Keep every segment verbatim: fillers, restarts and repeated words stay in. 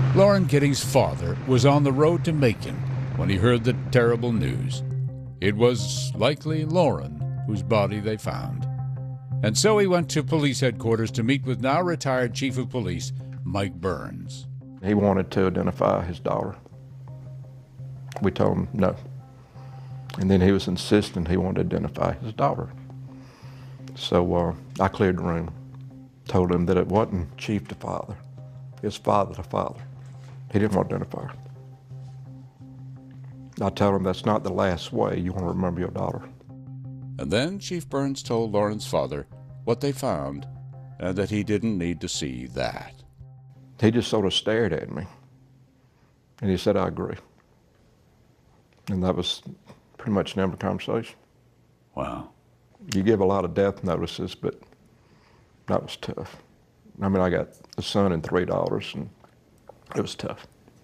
Lauren Kitty's father was on the road to Macon when he heard the terrible news. It was likely Lauren whose body they found. And so he went to police headquarters to meet with now retired Chief of Police Mike Burns. He wanted to identify his daughter. We told him no. And then he was insisting he wanted to identify his daughter. So uh, I cleared the room, told him that it wasn't Chief to father, it's father to father. He didn't want to identify her. I told him that's not the last way you want to remember your daughter. And then Chief Burns told Lauren's father what they found and that he didn't need to see that. He just sort of stared at me, and he said, I agree. And that was pretty much the end of the conversation. Wow. You give a lot of death notices, but that was tough. I mean, I got a son and three daughters, and it was tough.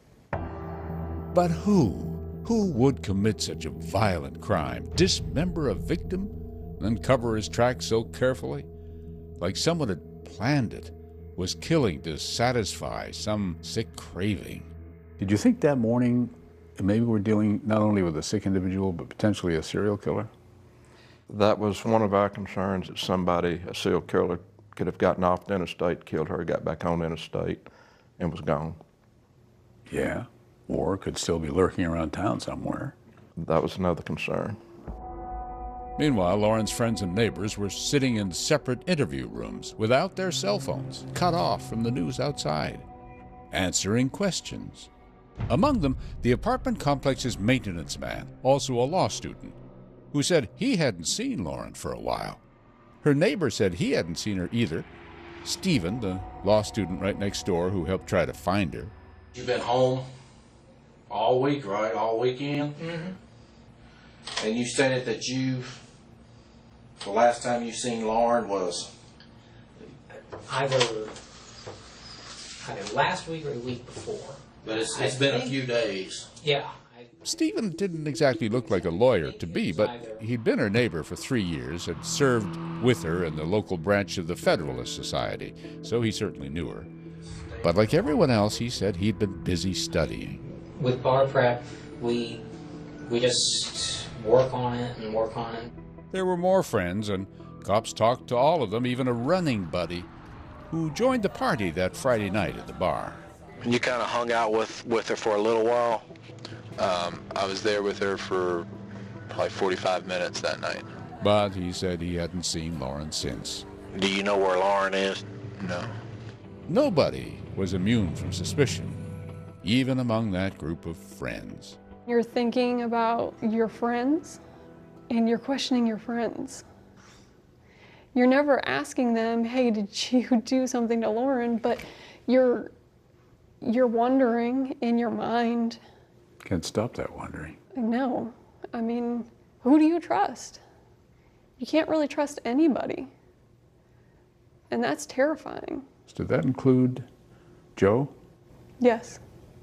But who? Who would commit such a violent crime, dismember a victim, then cover his tracks so carefully? Like someone had planned it, was killing to satisfy some sick craving. Did you think that morning maybe we're dealing not only with a sick individual, but potentially a serial killer? That was one of our concerns, that somebody, a serial killer, could have gotten off the interstate, killed her, got back on the interstate, and was gone. Yeah, or could still be lurking around town somewhere. That was another concern. Meanwhile, Lauren's friends and neighbors were sitting in separate interview rooms without their cell phones, cut off from the news outside, answering questions. Among them, the apartment complex's maintenance man, also a law student, who said he hadn't seen Lauren for a while. Her neighbor said he hadn't seen her either. Stephen, the law student right next door who helped try to find her. You've been home all week, right? All weekend? Mm-hmm. And you stated that you, the last time you seen Lauren was? Either, either last week or the week before. But it's, it's been a few days. Yeah. Stephen didn't exactly look like a lawyer to be, but he'd been her neighbor for three years, had served with her in the local branch of the Federalist Society, so he certainly knew her. But like everyone else, he said he'd been busy studying. With bar prep, we we just work on it and work on it. There were more friends, and cops talked to all of them, even a running buddy who joined the party that Friday night at the bar. You kind of hung out with, with her for a little while. Um, I was there with her for probably forty-five minutes that night. But he said he hadn't seen Lauren since. Do you know where Lauren is? No. Nobody was immune from suspicion, even among that group of friends. You're thinking about your friends, and you're questioning your friends. You're never asking them, hey, did you do something to Lauren? But you're, you're wondering in your mind. Can't stop that wondering. No. I mean, who do you trust? You can't really trust anybody. And that's terrifying. Did that include Joe? Yes.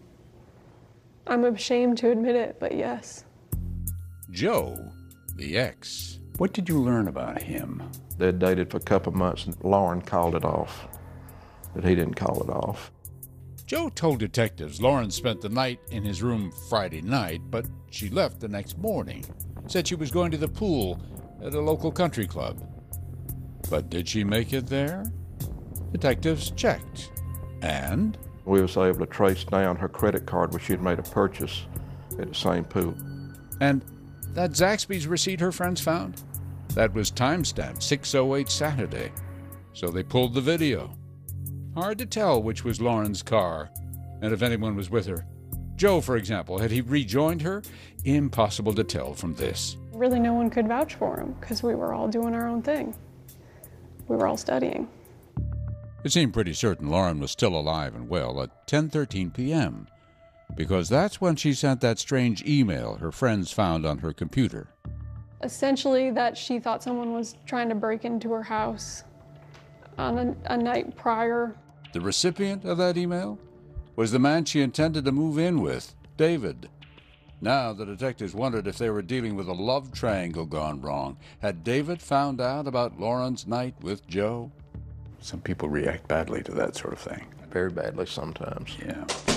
I'm ashamed to admit it, but yes. Joe, the ex. What did you learn about him? They had dated for a couple of months, and Lauren called it off, but he didn't call it off. Joe told detectives Lauren spent the night in his room Friday night, but she left the next morning. Said she was going to the pool at a local country club. But did she make it there? Detectives checked. And? We was able to trace down her credit card where she had made a purchase at the same pool. And that Zaxby's receipt her friends found? That was timestamped six oh eight Saturday. So they pulled the video. Hard to tell which was Lauren's car, and if anyone was with her. Joe, for example, had he rejoined her? Impossible to tell from this. Really, no one could vouch for him because we were all doing our own thing. We were all studying. It seemed pretty certain Lauren was still alive and well at ten thirteen p m, because that's when she sent that strange email her friends found on her computer. Essentially, that she thought someone was trying to break into her house on a, a night prior. The recipient of that email was the man she intended to move in with, David. Now the detectives wondered if they were dealing with a love triangle gone wrong. Had David found out about Lauren's night with Joe? Some people react badly to that sort of thing. Very badly sometimes. Yeah.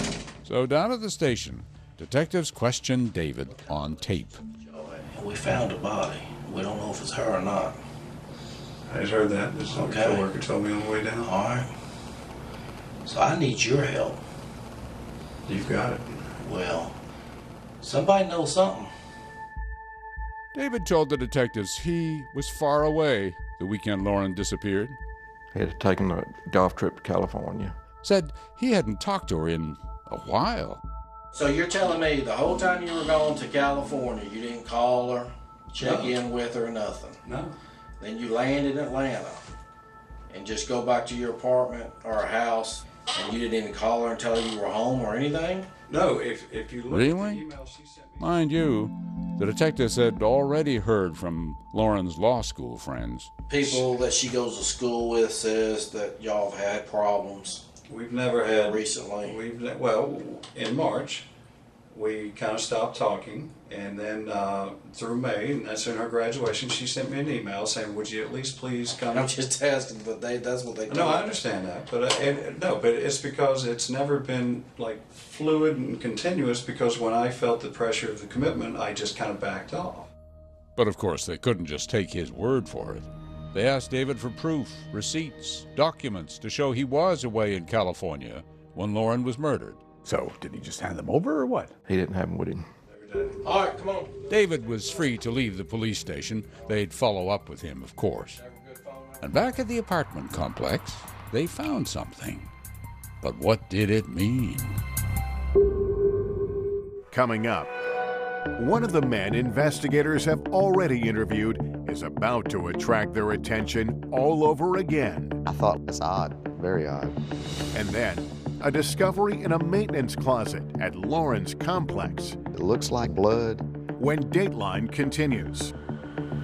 So down at the station, detectives questioned David on tape. We found a body. We don't know if it's her or not. I just heard that. This is what the Okay. coworker told me on the way down. All right. So I need your help. You've got it. Well, somebody knows something. David told the detectives he was far away the weekend Lauren disappeared. He had taken a golf trip to California. Said he hadn't talked to her in a while. So you're telling me the whole time you were going to California, you didn't call her, check No. in with her, nothing? No. Then you land in Atlanta and just go back to your apartment or a house and you didn't even call her and tell her you were home or anything? No, if, if you look at Really? the email she sent me. Mind you, the detectives had already heard from Lauren's law school friends. People that she goes to school with says that y'all have had problems We've never had recently. We've ne- well, in March, we kind of stopped talking, and then uh, through May, and that's in her graduation, she sent me an email saying, "Would you at least please come?" I'm just asking, but they that's what they told No, I me. understand that, but uh, and, no, but it's because it's never been like fluid and continuous. Because when I felt the pressure of the commitment, I just kind of backed off. But of course, they couldn't just take his word for it. They asked David for proof, receipts, documents to show he was away in California when Lauren was murdered. So, did he just hand them over or what? He didn't have them with him. All right, come on. David was free to leave the police station. They'd follow up with him, of course. And back at the apartment complex, they found something. But what did it mean? Coming up, one of the men investigators have already interviewed is about to attract their attention all over again. I thought it's odd, very odd. And then, a discovery in a maintenance closet at Lauren's complex. It looks like blood. When Dateline continues.